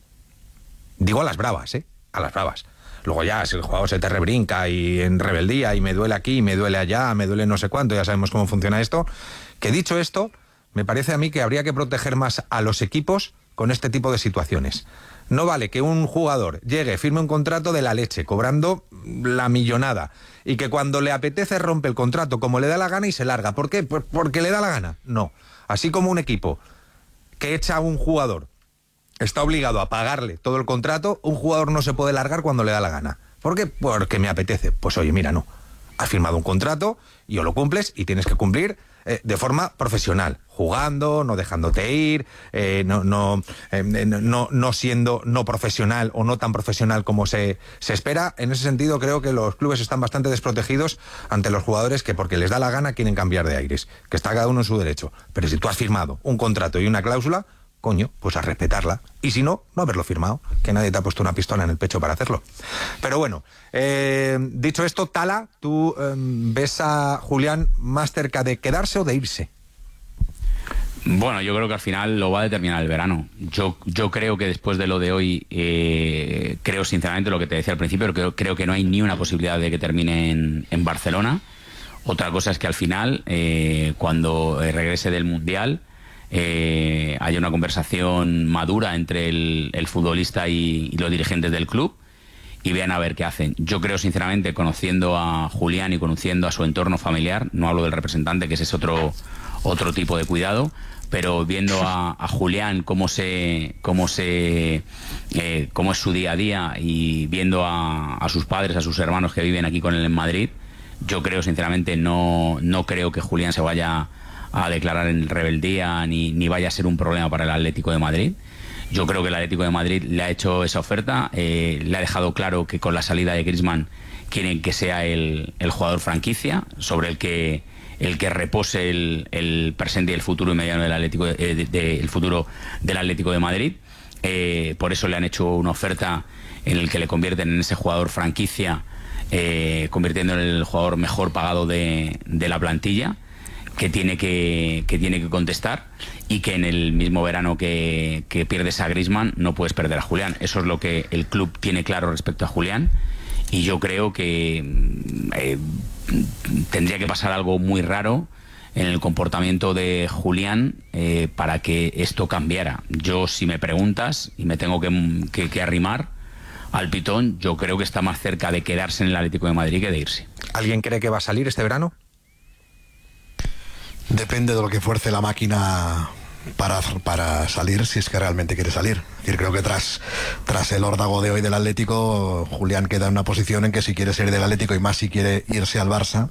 Digo a las bravas, ¿eh? A las bravas. Luego ya, si el jugador se te rebrinca y en rebeldía y me duele aquí, me duele allá, me duele no sé cuánto, ya sabemos cómo funciona esto, que dicho esto, me parece a mí que habría que proteger más a los equipos con este tipo de situaciones. No vale que un jugador llegue, firme un contrato de la leche, cobrando la millonada, y que cuando le apetece rompe el contrato como le da la gana y se larga. ¿Por qué? Pues porque le da la gana. No. Así como un equipo que echa a un jugador está obligado a pagarle todo el contrato, un jugador no se puede largar cuando le da la gana. ¿Por qué? Porque me apetece. Pues oye, mira, no. Has firmado un contrato y o lo cumples y tienes que cumplir eh, de forma profesional, jugando, no dejándote ir, eh, no, no, eh, no, no siendo no profesional o no tan profesional como se, se espera. En ese sentido creo que los clubes están bastante desprotegidos ante los jugadores que porque les da la gana quieren cambiar de aires, que está cada uno en su derecho. Pero si tú has firmado un contrato y una cláusula, coño, pues a respetarla. Y si no, no haberlo firmado, que nadie te ha puesto una pistola en el pecho para hacerlo. Pero bueno, eh, dicho esto, Tala, ¿tú eh, ves a Julián más cerca de quedarse o de irse? Bueno, yo creo que al final lo va a determinar el verano. Yo, yo creo que después de lo de hoy, eh, creo sinceramente lo que te decía al principio, creo, creo que no hay ni una posibilidad de que termine en, en Barcelona. Otra cosa es que al final, eh, cuando regrese del Mundial, Eh, haya una conversación madura entre el, el futbolista y, y los dirigentes del club y vean a ver qué hacen. Yo creo sinceramente, conociendo a Julián y conociendo a su entorno familiar, no hablo del representante, que ese es otro, otro tipo de cuidado, pero viendo a, a Julián cómo se cómo se eh, cómo es su día a día y viendo a, a sus padres, a sus hermanos que viven aquí con él en Madrid, yo creo sinceramente no, no creo que Julián se vaya a declarar en rebeldía ni, ni vaya a ser un problema para el Atlético de Madrid. Yo creo que el Atlético de Madrid le ha hecho esa oferta, eh, le ha dejado claro que con la salida de Griezmann quieren que sea el, el jugador franquicia sobre el que el que repose el, el presente y el futuro inmediato del Atlético de, de, de, el futuro del Atlético de Madrid. Eh, por eso le han hecho una oferta en el que le convierten en ese jugador franquicia, eh, convirtiendo en el jugador mejor pagado de, de la plantilla, que tiene que, que tiene que contestar, y que en el mismo verano que, que pierdes a Griezmann no puedes perder a Julián. Eso es lo que el club tiene claro respecto a Julián, y yo creo que eh, tendría que pasar algo muy raro en el comportamiento de Julián eh, para que esto cambiara. Yo, si me preguntas y me tengo que, que, que arrimar al pitón, yo creo que está más cerca de quedarse en el Atlético de Madrid que de irse. ¿Alguien cree que va a salir este verano? Depende de lo que fuerce la máquina para, para salir, si es que realmente quiere salir. Es decir, creo que tras, tras el órdago de hoy del Atlético, Julián queda en una posición en que si quiere ser del Atlético y más si quiere irse al Barça,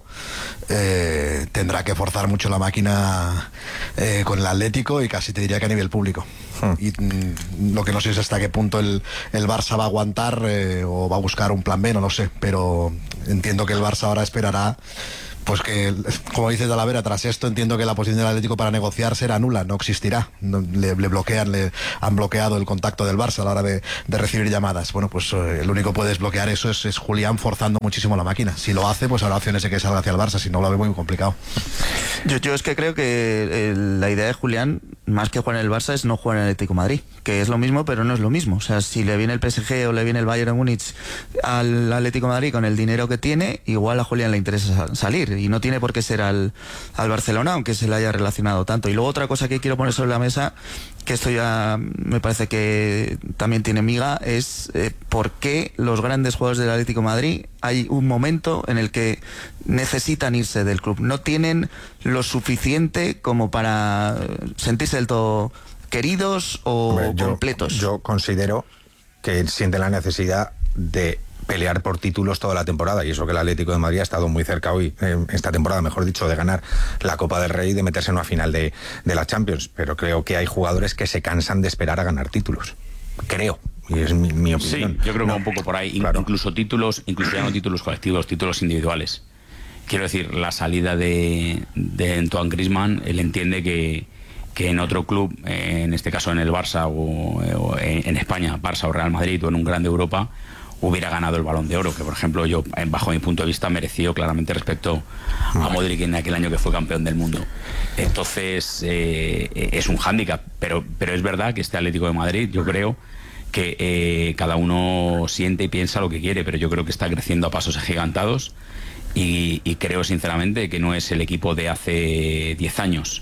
eh, tendrá que forzar mucho la máquina eh, con el Atlético, y casi te diría que a nivel público. Hmm. Y mm, lo que no sé es hasta qué punto el, el Barça va a aguantar eh, o va a buscar un plan B, no lo sé, pero entiendo que el Barça ahora esperará. Pues que, como dice Talavera, tras esto entiendo que la posición del Atlético para negociar será nula, no existirá. No, le, le bloquean, le han bloqueado el contacto del Barça a la hora de, de recibir llamadas. Bueno, pues eh, el único que puede desbloquear eso es, es Julián, forzando muchísimo la máquina. Si lo hace, pues habrá opciones de que salga hacia el Barça, si no lo veo muy complicado. Yo, yo es que creo que eh, la idea de Julián, más que jugar en el Barça, es no jugar en el Atlético de Madrid, que es lo mismo, pero no es lo mismo. O sea, si le viene el P S G o le viene el Bayern de Múnich al Atlético de Madrid con el dinero que tiene, igual a Julián le interesa salir, y no tiene por qué ser al, al Barcelona, aunque se le haya relacionado tanto. Y luego otra cosa que quiero poner sobre la mesa, que esto ya me parece que también tiene miga, es eh, por qué los grandes jugadores del Atlético de Madrid hay un momento en el que necesitan irse del club. No tienen lo suficiente como para sentirse del todo queridos o Hombre, yo, completos. Yo considero que sienten la necesidad de pelear por títulos toda la temporada, y eso que el Atlético de Madrid ha estado muy cerca hoy, eh, esta temporada, mejor dicho, de ganar la Copa del Rey y de meterse en una final de, de la Champions. Pero creo que hay jugadores que se cansan de esperar a ganar títulos. Creo. Y es mi, mi opinión. Sí, yo creo que no. va un poco por ahí. Claro. Incluso títulos, incluso ya no títulos colectivos, títulos individuales. Quiero decir, la salida de, de Antoine Griezmann, él entiende que, que en otro club, eh, en este caso en el Barça o, o en, en España, Barça o Real Madrid o en un grande Europa, hubiera ganado el Balón de Oro, que por ejemplo yo, bajo mi punto de vista, mereció claramente respecto a Modric en aquel año que fue campeón del mundo. Entonces eh, es un hándicap, pero, pero es verdad que este Atlético de Madrid, yo creo que eh, cada uno siente y piensa lo que quiere, pero yo creo que está creciendo a pasos agigantados, y, y creo sinceramente que no es el equipo de hace diez años.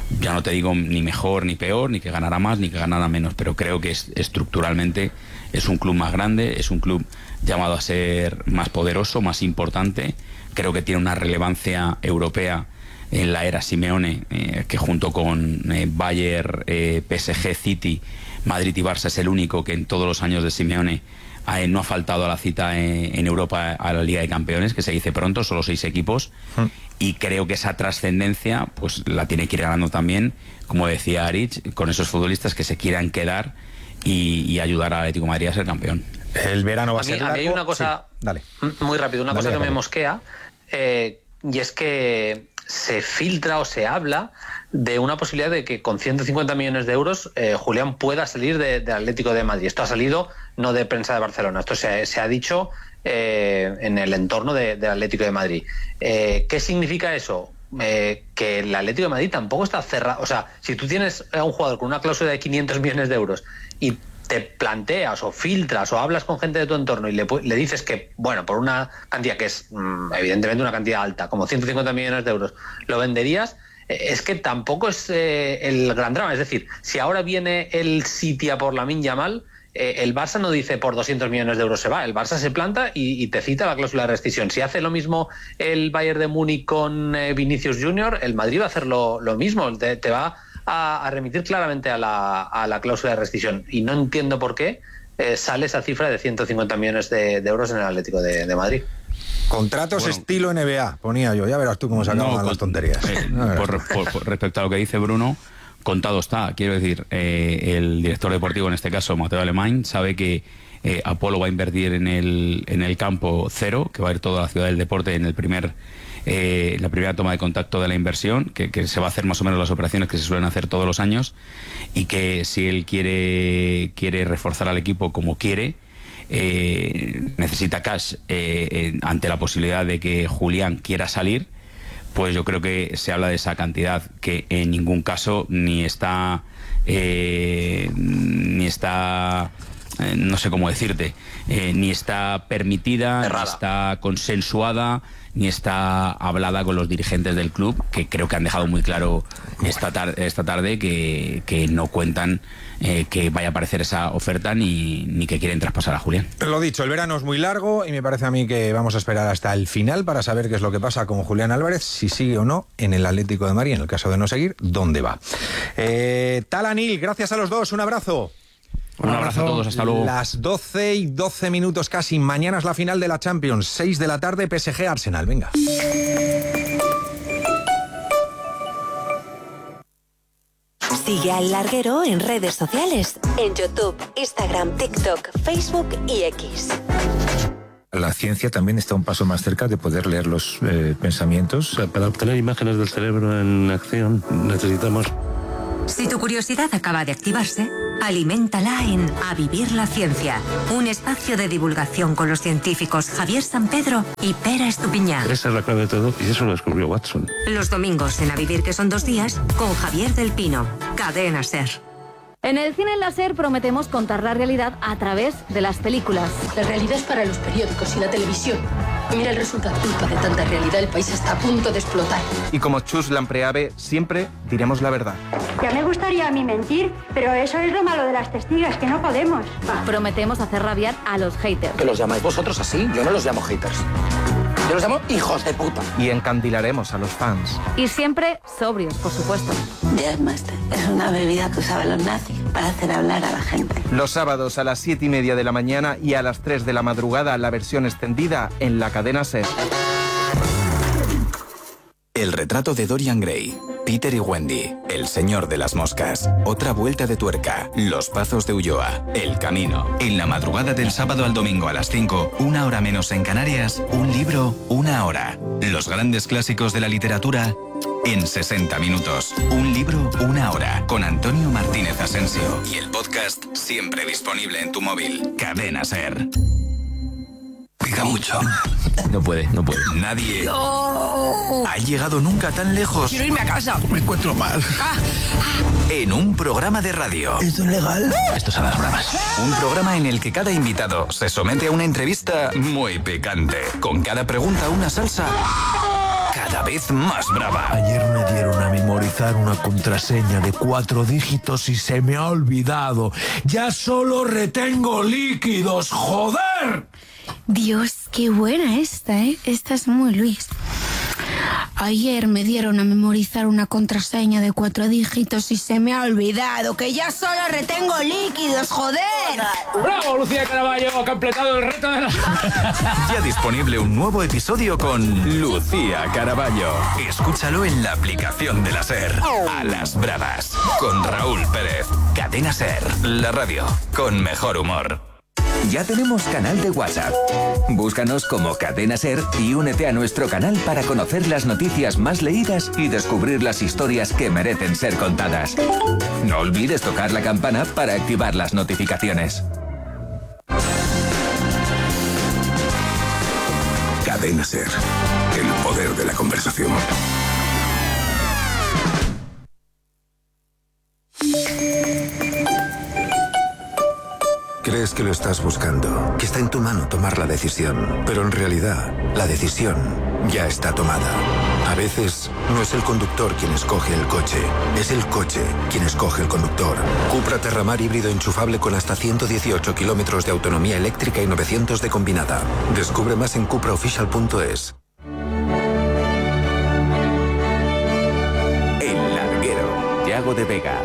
ya no te digo ni mejor ni peor, ni que ganara más ni que ganara menos, pero creo que es, estructuralmente es un club más grande, es un club llamado a ser más poderoso, más importante. Creo que tiene una relevancia europea en la era Simeone, eh, que junto con eh, Bayern, eh, P S G, City, Madrid y Barça es el único que en todos los años de Simeone eh, no ha faltado a la cita en, en Europa a la Liga de Campeones, que se dice pronto, solo seis equipos. Mm. Y creo que esa trascendencia pues la tiene que ir ganando también, como decía Aritz, con esos futbolistas que se quieran quedar y, y ayudar al Atlético de Madrid a ser campeón. El verano va a, a mí, ser largo. A mí hay una cosa, sí, dale. muy rápido, una dale, cosa que dale. me mosquea, eh, y es que se filtra o se habla de una posibilidad de que con ciento cincuenta millones de euros eh, Julián pueda salir del de Atlético de Madrid. Esto ha salido no de prensa de Barcelona, esto se, se ha dicho eh, en el entorno de, del Atlético de Madrid. Eh, ¿Qué significa eso? Eh, que el Atlético de Madrid tampoco está cerrado. O sea, si tú tienes a un jugador con una cláusula de quinientos millones de euros y te planteas o filtras o hablas con gente de tu entorno y le, le dices que, bueno, por una cantidad que es mmm, evidentemente una cantidad alta, como ciento cincuenta millones de euros, lo venderías, eh, es que tampoco es eh, el gran drama. Es decir, si ahora viene el City a por Lamine Yamal, eh, el Barça no dice por doscientos millones de euros se va, el Barça se planta y, y te cita la cláusula de rescisión. Si hace lo mismo el Bayern de Múnich con eh, Vinicius Junior, el Madrid va a hacer lo, lo mismo, te, te va a, a remitir claramente a la, a la cláusula de rescisión. Y no entiendo por qué eh, sale esa cifra de ciento cincuenta millones de, de euros en el Atlético de, de Madrid. Contratos bueno, estilo N B A, ponía yo. Ya verás tú cómo se acaban no, las tonterías. Eh, por, por, por, respecto a lo que dice Bruno, contado está. Quiero decir, eh, el director deportivo, en este caso Mateo Alemany, sabe que eh, Apolo va a invertir en el, en el campo cero, que va a ir toda la ciudad del deporte en el primer eh, la primera toma de contacto de la inversión, que, que se va a hacer más o menos las operaciones que se suelen hacer todos los años, y que si él quiere, quiere reforzar al equipo como quiere, eh, necesita cash eh, eh, ante la posibilidad de que Julián quiera salir, pues yo creo que se habla de esa cantidad que en ningún caso ni está eh, ni está eh, no sé cómo decirte eh, ni está permitida, Errada. ni está consensuada, ni está hablada con los dirigentes del club, que creo que han dejado muy claro esta, tar esta tarde que, que no cuentan eh, que vaya a aparecer esa oferta ni, ni que quieren traspasar a Julián. Lo dicho, el verano es muy largo y me parece a mí que vamos a esperar hasta el final para saber qué es lo que pasa con Julián Álvarez, si sigue o no en el Atlético de Madrid, en el caso de no seguir, ¿dónde va? Eh, Talanil, gracias a los dos, un abrazo. Un abrazo a todos, hasta luego. Las doce y doce minutos casi, mañana es la final de la Champions, seis de la tarde, P S G Arsenal, venga. Sigue al Larguero en redes sociales, en YouTube, Instagram, TikTok, Facebook y X. La ciencia también está un paso más cerca de poder leer los eh, pensamientos. Para obtener imágenes del cerebro en acción necesitamos... Si tu curiosidad acaba de activarse, aliméntala en A Vivir la Ciencia, un espacio de divulgación con los científicos Javier San Pedro y Pera Estupiñán. Esa es la clave de todo y eso lo descubrió Watson. Los domingos en A Vivir, que son dos días, con Javier del Pino, Cadena SER. En el cine láser prometemos contar la realidad a través de las películas. La realidad es para los periódicos y la televisión. Y mira el resultado. Culpa de tanta realidad, el país está a punto de explotar. Y como Chus Lampreave, siempre diremos la verdad. Ya me gustaría a mí mentir, pero eso es lo malo de las testigas, que no podemos. Prometemos hacer rabiar a los haters. ¿Que los llamáis vosotros así? Yo no los llamo haters. Yo los llamo hijos de puta. Y encandilaremos a los fans. Y siempre sobrios, por supuesto. Jazzmaster es una bebida que usaban los nazis para hacer hablar a la gente. Los sábados a las siete y media de la mañana y a las tres de la madrugada la versión extendida en la cadena SER. El retrato de Dorian Gray, Peter y Wendy, El señor de las moscas, Otra vuelta de tuerca, Los pazos de Ulloa, El camino. En la madrugada del sábado al domingo a las cinco, una hora menos en Canarias, un libro, una hora. Los grandes clásicos de la literatura en sesenta minutos. Un libro, una hora. Con Antonio Martínez Asensio. Y el podcast siempre disponible en tu móvil. Cadena SER. Pica mucho. No puede, no puede. Nadie no. ha llegado nunca tan lejos. Quiero irme a casa. Me encuentro mal. Ah, ah. En un programa de radio. ¿Esto es legal? Esto es a las bravas. Un programa en el que cada invitado se somete a una entrevista muy picante. Con cada pregunta una salsa cada vez más brava. Ayer me dieron a memorizar memorizar una contraseña de cuatro dígitos y se me ha olvidado. Ya solo retengo líquidos, joder. Dios, qué buena esta, ¿eh? Esta es muy Luis. Ayer me dieron a memorizar una contraseña de cuatro dígitos y se me ha olvidado que ya solo retengo líquidos, joder. ¡Bravo, Lucía Caraballo! Ha completado el reto de la... Ya disponible un nuevo episodio con Lucía Caraballo. Escúchalo en la aplicación de la SER. A las bravas. Con Raúl Pérez. Cadena SER. La radio con mejor humor. Ya tenemos canal de WhatsApp. Búscanos como Cadena SER y únete a nuestro canal para conocer las noticias más leídas y descubrir las historias que merecen ser contadas. No olvides tocar la campana para activar las notificaciones. Cadena SER. El poder de la conversación. Crees que lo estás buscando, que está en tu mano tomar la decisión, pero en realidad la decisión ya está tomada. A veces no es el conductor quien escoge el coche, es el coche quien escoge el conductor. Cupra Terramar híbrido enchufable con hasta ciento dieciocho kilómetros de autonomía eléctrica y novecientos de combinada. Descubre más en cupra oficial punto es. El Larguero, Yago de Vega.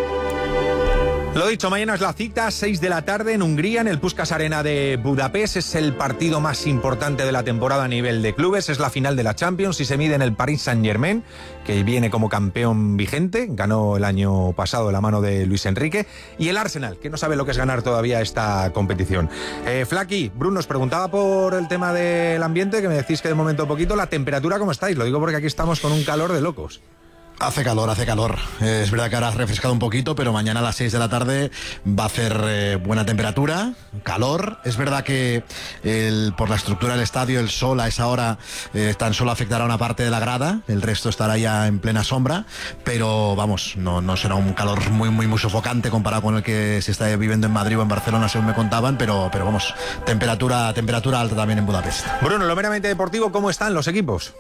Lo dicho, mañana es la cita, seis de la tarde en Hungría, en el Puskás Arena de Budapest. Es el partido más importante de la temporada a nivel de clubes. Es la final de la Champions y se mide en el Paris Saint-Germain, que viene como campeón vigente. Ganó el año pasado de la mano de Luis Enrique. Y el Arsenal, que no sabe lo que es ganar todavía esta competición. Eh, Flaky, Bruno, os preguntaba por el tema del ambiente, que me decís que de momento poquito. La temperatura, ¿cómo estáis? Lo digo porque aquí estamos con un calor de locos. Hace calor, hace calor. Eh, es verdad que ahora has refrescado un poquito, pero mañana a las seis de la tarde va a hacer eh, buena temperatura, calor. Es verdad que el, por la estructura del estadio, el sol a esa hora eh, tan solo afectará una parte de la grada, el resto estará ya en plena sombra, pero vamos, no, no será un calor muy, muy, muy sofocante comparado con el que se está viviendo en Madrid o en Barcelona, según me contaban, pero, pero vamos, temperatura, temperatura alta también en Budapest. Bruno, lo meramente deportivo, ¿cómo están los equipos?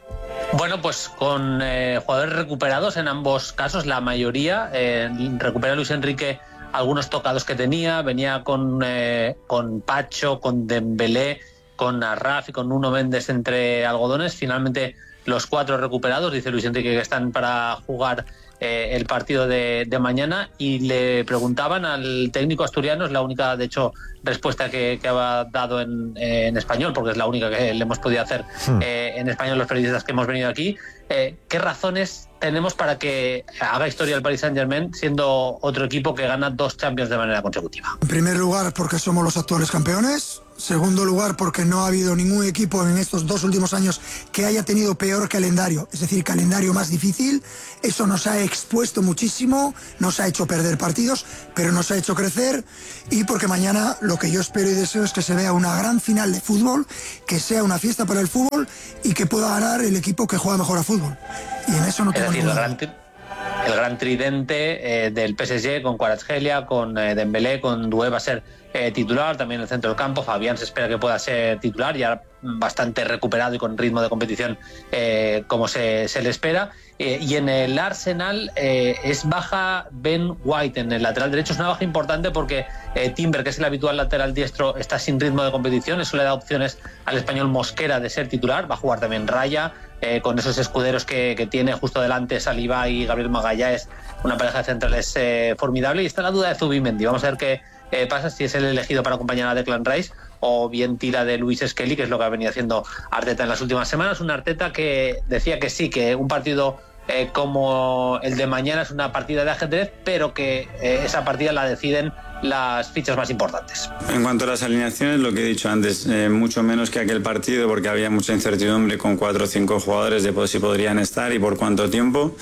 Bueno, pues con eh, jugadores recuperados en ambos casos, la mayoría. Eh, recupera Luis Enrique algunos tocados que tenía, venía con, eh, con Pacho, con Dembélé, con Arraf y con Nuno Méndez entre algodones. Finalmente los cuatro recuperados, dice Luis Enrique que están para jugar eh, el partido de, de mañana, y le preguntaban al técnico asturiano, es la única de hecho respuesta que, que ha dado en, eh, en español, porque es la única que le hemos podido hacer hmm. eh, en español los periodistas que hemos venido aquí, eh, ¿qué razones tenemos para que haga historia el Paris Saint-Germain siendo otro equipo que gana dos Champions de manera consecutiva? En primer lugar, porque somos los actuales campeones. Segundo lugar, porque no ha habido ningún equipo en estos dos últimos años que haya tenido peor calendario, es decir, calendario más difícil. Eso nos ha expuesto muchísimo, nos ha hecho perder partidos, pero nos ha hecho crecer. Y porque mañana lo que yo espero y deseo es que se vea una gran final de fútbol, que sea una fiesta para el fútbol y que pueda ganar el equipo que juega mejor a fútbol. Y en eso no tengo ninguna duda. El gran tridente eh, del P S G con Kvaratskhelia, con eh, Dembélé, con Doué va a ser eh, titular, también en el centro del campo. Fabián se espera que pueda ser titular, ya bastante recuperado y con ritmo de competición eh, como se, se le espera. Eh, y en el Arsenal eh, es baja Ben White en el lateral derecho. Es una baja importante porque eh, Timber, que es el habitual lateral diestro, está sin ritmo de competición. Eso le da opciones al español Mosquera de ser titular. Va a jugar también Raya, eh, con esos escuderos que, que tiene justo delante Saliba y Gabriel Magalhães, una pareja de centrales eh, formidable. Y está la duda de Zubimendi. Vamos a ver qué eh, pasa, si es el elegido para acompañar a Declan Rice o bien tira de Luis Skelly, que es lo que ha venido haciendo Arteta en las últimas semanas. Un Arteta que decía que sí, que un partido eh, como el de mañana es una partida de ajedrez, pero que eh, esa partida la deciden las fichas más importantes. En cuanto a las alineaciones, lo que he dicho antes, eh, mucho menos que aquel partido, porque había mucha incertidumbre con cuatro o cinco jugadores de si podrían estar y por cuánto tiempo.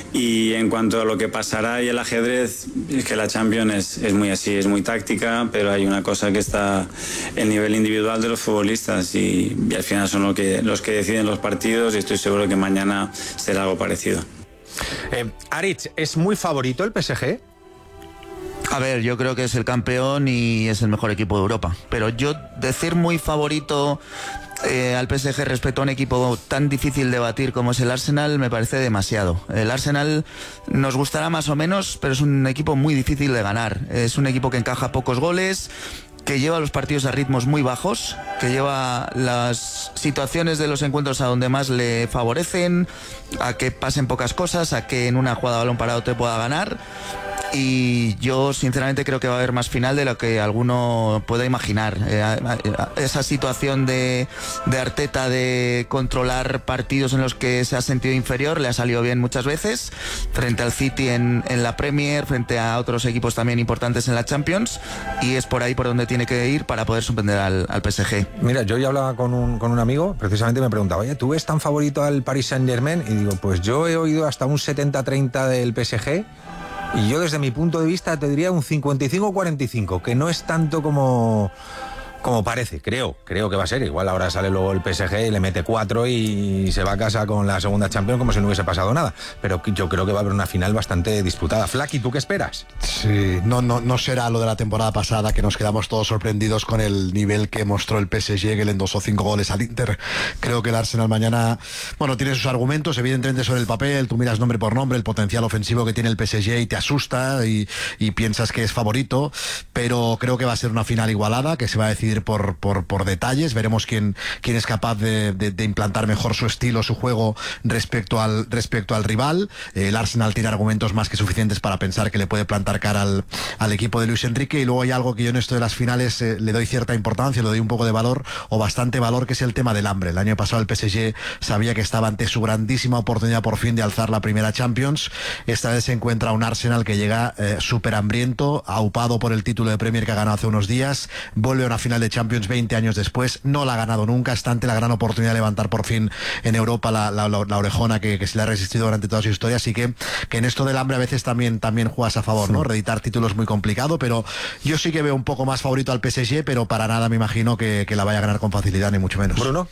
Y en cuanto a lo que pasará y el ajedrez, es que la Champions es, es muy así, es muy táctica, pero hay una cosa que está el nivel individual de los futbolistas y, y al final son lo que, los que deciden los partidos, y estoy seguro que mañana será algo parecido. Eh, Aritz, ¿es muy favorito el P S G? A ver, yo creo que es el campeón y es el mejor equipo de Europa. Pero yo decir muy favorito eh, al P S G respecto a un equipo tan difícil de batir como es el Arsenal me parece demasiado. El Arsenal nos gustará más o menos, pero es un equipo muy difícil de ganar. Es un equipo que encaja pocos goles, que lleva los partidos a ritmos muy bajos, que lleva las situaciones de los encuentros a donde más le favorecen, a que pasen pocas cosas, a que en una jugada de balón parado te pueda ganar. Y yo sinceramente creo que va a haber más final de lo que alguno pueda imaginar. Eh, esa situación de, de Arteta de controlar partidos en los que se ha sentido inferior le ha salido bien muchas veces, frente al City en, en la Premier, frente a otros equipos también importantes en la Champions, y es por ahí por donde tiene que ir para poder sorprender al, al P S G. Mira, yo ya hablaba con un, con un amigo, precisamente me preguntaba, oye, ¿tú ves tan favorito al Paris Saint-Germain? Y digo, pues yo he oído hasta un setenta treinta del P S G, y yo desde mi punto de vista te diría un cincuenta y cinco cuarenta y cinco, que no es tanto como, como parece, creo, creo que va a ser. Igual ahora sale luego el P S G y le mete cuatro y se va a casa con la segunda Champions como si no hubiese pasado nada. Pero yo creo que va a haber una final bastante disputada. Flaky, ¿tú qué esperas? Sí, no, no, no será lo de la temporada pasada, que nos quedamos todos sorprendidos con el nivel que mostró el P S G, que le endosó cinco goles al Inter. Creo que el Arsenal mañana, bueno, tiene sus argumentos, evidentemente sobre el papel, tú miras nombre por nombre el potencial ofensivo que tiene el P S G y te asusta y, y piensas que es favorito, pero creo que va a ser una final igualada, que se va a decidir por, por, por detalles. Veremos quién, quién es capaz de, de, de implantar mejor su estilo, su juego respecto al, respecto al rival. El Arsenal tiene argumentos más que suficientes para pensar que le puede plantar cara al, al equipo de Luis Enrique, y luego hay algo que yo en esto de las finales eh, le doy cierta importancia, le doy un poco de valor, o bastante valor, que es el tema del hambre. El año pasado el P S G sabía que estaba ante su grandísima oportunidad por fin de alzar la primera Champions. Esta vez se encuentra un Arsenal que llega eh, súper hambriento, aupado por el título de Premier que ha ganado hace unos días, vuelve a una final de Champions veinte años después, no la ha ganado nunca, está ante la gran oportunidad de levantar por fin en Europa la, la, la, la orejona que, que se le ha resistido durante toda su historia. Así que, que en esto del hambre a veces también, también juegas a favor, ¿no? Reeditar títulos es muy complicado, pero yo sí que veo un poco más favorito al P S G, pero para nada me imagino que, que la vaya a ganar con facilidad, ni mucho menos. Bruno.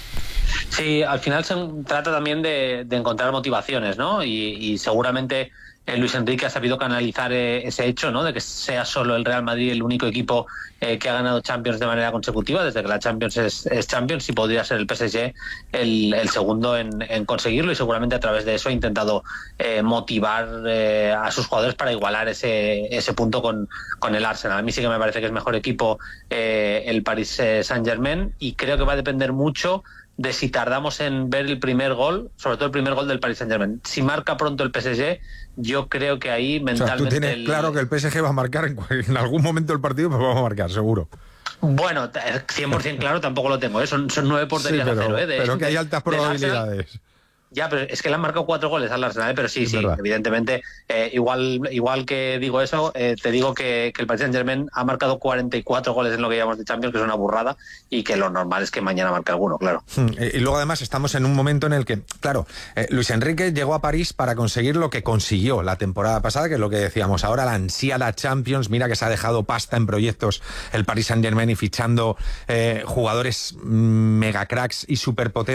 Sí, al final se trata también de, de encontrar motivaciones, ¿no? Y, y seguramente eh, Luis Enrique ha sabido canalizar eh, ese hecho, ¿no? De que sea solo el Real Madrid el único equipo eh, que ha ganado Champions de manera consecutiva, desde que la Champions es, es Champions, y podría ser el P S G el, el segundo en, en conseguirlo, y seguramente a través de eso ha intentado eh, motivar eh, a sus jugadores para igualar ese, ese punto con, con el Arsenal. A mí sí que me parece que es mejor equipo eh, el Paris Saint-Germain, y creo que va a depender mucho de si tardamos en ver el primer gol, sobre todo el primer gol del Paris Saint-Germain. Si marca pronto el P S G, yo creo que ahí mentalmente... O sea, tú tienes el... claro que el P S G va a marcar en, en algún momento del partido, pues vamos a marcar, seguro. Bueno, cien por ciento claro tampoco lo tengo, ¿eh? Son, son nueve porterías sí, pero, a cero, ¿eh? De, pero que hay altas probabilidades. Ya, pero es que le han marcado cuatro goles al Arsenal, ¿eh? Pero sí, es sí, verdad. Evidentemente, eh, igual igual que digo eso, eh, te digo que, que el Paris Saint-Germain ha marcado cuarenta y cuatro goles en lo que llevamos de Champions, que es una burrada, y que lo normal es que mañana marque alguno, claro. Y luego además estamos en un momento en el que, claro, eh, Luis Enrique llegó a París para conseguir lo que consiguió la temporada pasada, que es lo que decíamos ahora, la ansiada Champions. Mira que se ha dejado pasta en proyectos el Paris Saint-Germain y fichando eh, jugadores mega cracks y superpotentes.